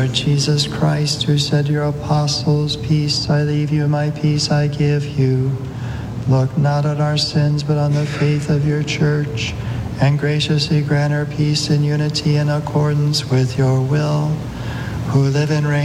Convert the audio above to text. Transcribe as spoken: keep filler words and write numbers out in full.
Lord Jesus Christ, who said to your apostles, "Peace I leave you, my peace I give you," look not on our sins, but on the faith of your church, and graciously grant her peace and unity in accordance with your will, who live and reign